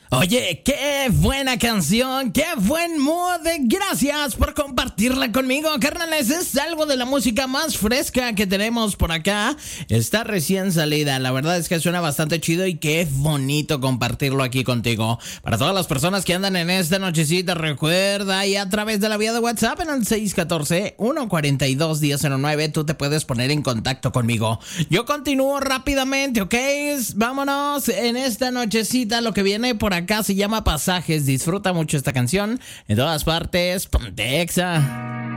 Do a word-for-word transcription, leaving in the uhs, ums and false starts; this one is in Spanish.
Oye, qué buena canción, qué buen mood. Gracias por compartirla conmigo, carnales. Es algo de la música más fresca que tenemos por acá. Está recién salida. La verdad es que suena bastante chido y qué bonito compartirlo aquí contigo. Para todas las personas que andan en esta nochecita, recuerda, y a través de la vía de WhatsApp en el seis uno cuatro, uno cuatro dos, uno cero cero nueve, tú te puedes poner en contacto conmigo. Yo continúo rápidamente, ¿ok? Vámonos en esta nochecita. Lo que viene por acá se llama Pasajes. Disfruta mucho esta canción. En todas partes, ponte Exa.